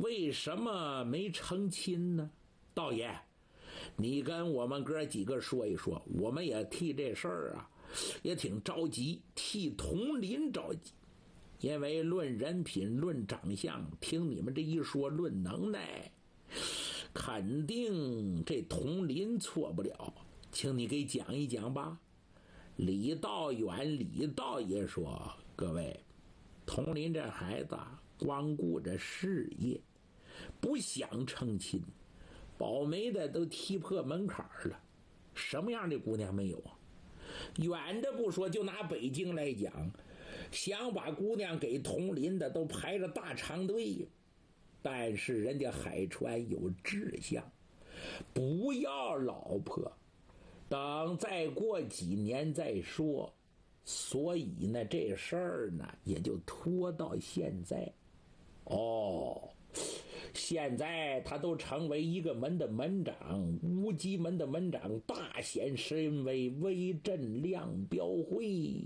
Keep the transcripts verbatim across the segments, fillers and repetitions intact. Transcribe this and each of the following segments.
为什么没成亲呢？道爷，你跟我们哥几个说一说，我们也替这事儿啊也挺着急，替佟林着急。因为论人品论长相，听你们这一说论能耐，肯定这佟林错不了，请你给讲一讲吧。李道远李道爷说，各位，佟林这孩子光顾着事业，不想成亲，保媒的都踢破门槛了，什么样的姑娘没有啊？远的不说，就拿北京来讲，想把姑娘给佟林的都排着大长队。但是人家海川有志向，不要老婆，等再过几年再说。所以呢，这事儿呢也就拖到现在。哦，现在他都成为一个门的门长，无极门的门长，大显神威，威震亮标会。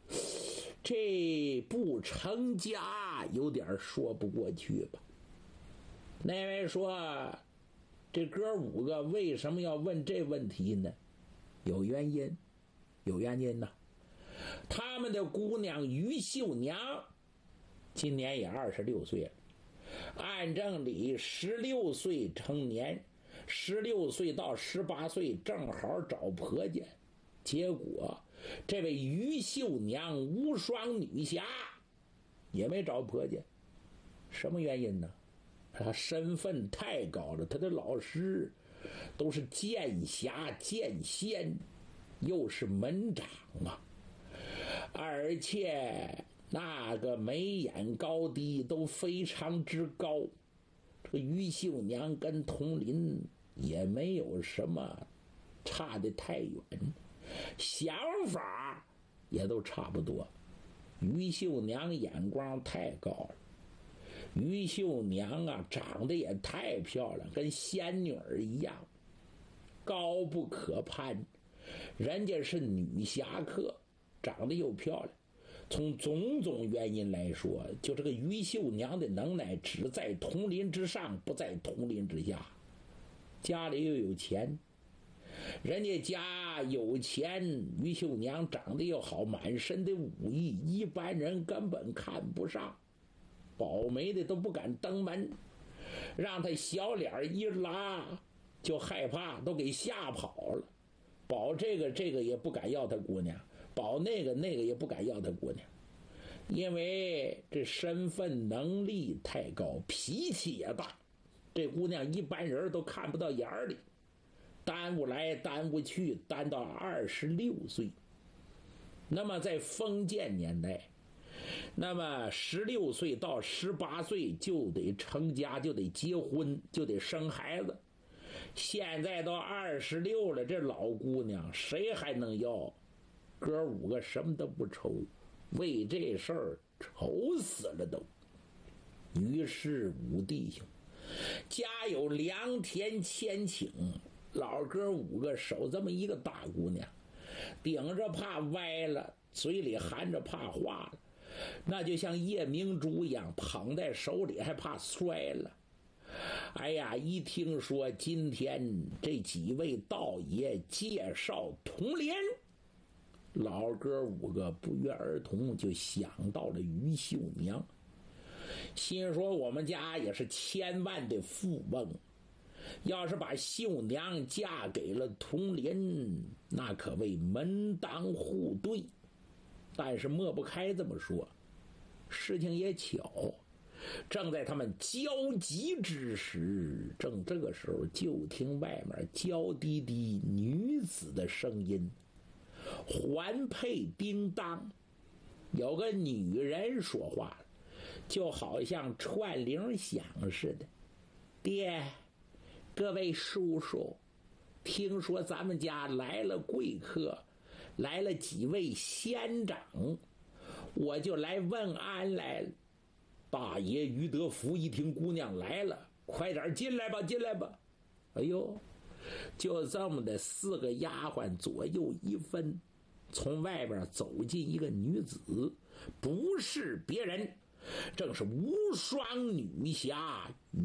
这不成家有点说不过去吧？那位说，这哥五个为什么要问这问题呢？有原因，有原因呢。他们的姑娘于秀娘今年也二十六岁了，按正理十六岁成年，十六岁到十八岁正好找婆家。结果这位于秀娘无双女侠也没找婆家，什么原因呢？她身份太高了，她的老师都是剑侠剑仙，又是门长啊，而且那个眉眼高低都非常之高。这个于秀娘跟佟林也没有什么差得太远，想法也都差不多。于秀娘眼光太高了，于秀娘啊长得也太漂亮，跟仙女儿一样，高不可攀。人家是女侠客，长得又漂亮，从种种原因来说，就这个于秀娘的能耐只在佟林之上，不在佟林之下。家里又有钱，人家家有钱，于秀娘长得又好，满身的武艺，一般人根本看不上，保媒的都不敢登门，让他小脸一拉就害怕，都给吓跑了。保这个这个也不敢要他姑娘，保那个那个也不敢要他姑娘，因为这身份能力太高，脾气也大，这姑娘一般人都看不到眼里，耽误来耽误去，耽到二十六岁。那么在封建年代，那么十六岁到十八岁就得成家，就得结婚，就得生孩子。现在到二十六了，这老姑娘谁还能要？哥五个什么都不愁，为这事儿愁死了都。于是五弟兄家有良田千顷，老哥五个守这么一个大姑娘，顶着怕歪了，嘴里含着怕化了，那就像夜明珠一样捧在手里，还怕摔了。哎呀，一听说今天这几位道爷介绍佟林，老哥五个不约而同就想到了于秀娘，心说我们家也是千万的富翁，要是把秀娘嫁给了佟林，那可谓门当户对。但是抹不开这么说，事情也巧，正在他们焦急之时，正这个时候就听外面娇滴滴女子的声音，环佩叮当，有个女人说话了，就好像串铃响似的。爹，各位叔叔，听说咱们家来了贵客，来了几位仙长，我就来问安来了。大爷于德福一听姑娘来了，快点进来吧，进来吧。哎呦，就这么的四个丫鬟左右一分，从外边走进一个女子，不是别人，正是无双女侠